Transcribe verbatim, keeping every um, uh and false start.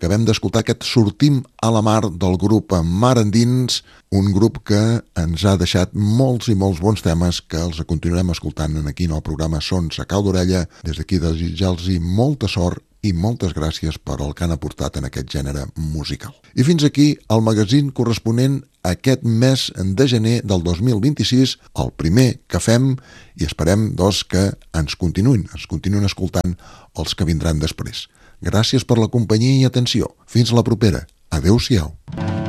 acabem d'escoltar aquest Sortim a la mar del grup Mar Endins, un grup que ens ha deixat molts i molts bons temes que els continuarem escoltant aquí en el programa Sons a Cau d'Orella. Des d'aquí desitjar-los molta sort i moltes gràcies per el que han aportat en aquest gènere musical. I fins aquí el magazín corresponent a aquest mes de gener del dos mil vint-i-sis, el primer que fem, i esperem doncs, que ens continuïn, ens continuïn escoltant els que vindran després. Gràcies per la companyia i atenció. Fins la propera. Adéu-siau.